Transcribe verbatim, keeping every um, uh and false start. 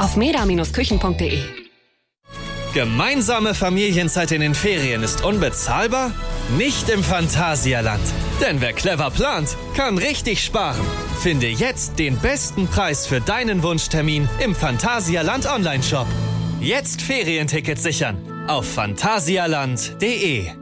auf meda Bindestrich küchen punkt de. Gemeinsame Familienzeit in den Ferien ist unbezahlbar? Nicht im Phantasialand. Denn wer clever plant, kann richtig sparen. Finde jetzt den besten Preis für deinen Wunschtermin im Phantasialand Online-Shop. Jetzt Ferientickets sichern auf phantasialand punkt de.